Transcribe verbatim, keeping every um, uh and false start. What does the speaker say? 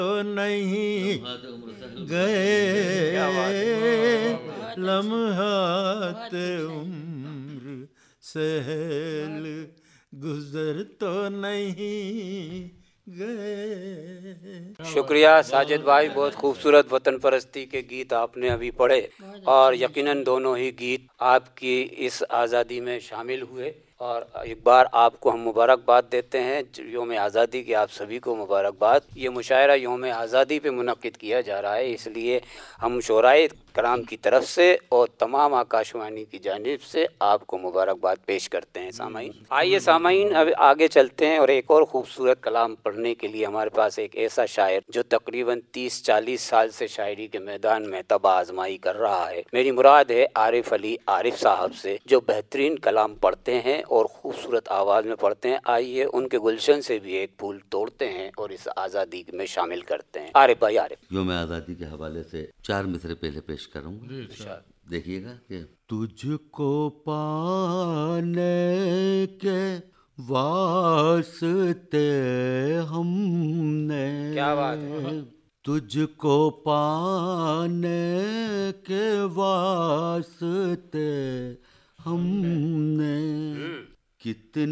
تو نہیں گئے لمحات عمر سہل گزر تو نہیں گئے. شکریہ ساجد بھائی، بہت خوبصورت وطن پرستی کے گیت آپ نے ابھی پڑھے، اور یقیناً دونوں ہی گیت آپ کی اس آزادی میں شامل ہوئے. اور ایک بار آپ کو ہم مبارکباد دیتے ہیں یوم آزادی کی. آپ سبھی کو مبارکباد. یہ مشاعرہ یوم آزادی پہ منعقد کیا جا رہا ہے، اس لیے ہم شعرائے کرام کی طرف سے اور تمام آکاشوانی کی جانب سے آپ کو مبارکباد پیش کرتے ہیں. سامعین، آئیے سامعین اب آگے چلتے ہیں، اور ایک اور خوبصورت کلام پڑھنے کے لیے ہمارے پاس ایک ایسا شاعر جو تقریباً تیس چالیس سال سے شاعری کے میدان میں تباہ آزمائی کر رہا ہے. میری مراد ہے عارف علی عارف صاحب سے، جو بہترین کلام پڑھتے ہیں اور خوبصورت آواز میں پڑھتے ہیں. آئیے ان کے گلشن سے بھی ایک پھول توڑتے ہیں اور اس آزادی میں شامل کرتے ہیں. عارف بھائی، عارف. یوم آزادی کے حوالے سے چار مصرے پہلے پیش کروں گا. دیکھیے گا کہ تجھ کو پانے کے واسطے ہم نے، کیا بات ہے، تجھ کو پانے کے واسطے ہم نے کتنے